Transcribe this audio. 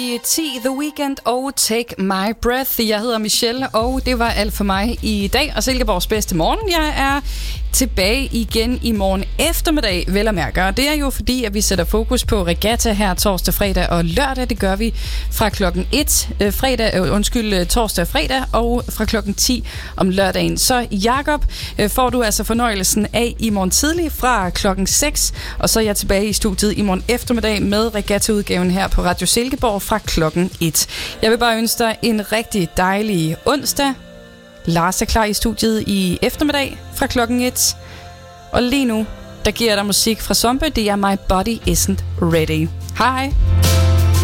10 The Weeknd og Take My Breath. Jeg hedder Michelle, og det var alt for mig i dag. Og Silkeborgs bedste morgen. Jeg er tilbage igen i morgen eftermiddag, vel at mærke. Og det er jo fordi, at vi sætter fokus på regatta her torsdag, fredag og lørdag. Det gør vi fra klokken 1 torsdag og fredag, og fra klokken 10 om lørdagen. Så Jakob får du altså fornøjelsen af i morgen tidlig fra klokken 6. Og så er jeg tilbage i studiet i morgen eftermiddag med regatta-udgaven her på Radio Silkeborg fra klokken 1. Jeg vil bare ønske dig en rigtig dejlig onsdag. Lars er klar i studiet i eftermiddag fra klokken 1. Og lige nu, der giver jeg dig musik fra Zombie. Det er My Body Isn't Ready. Hej.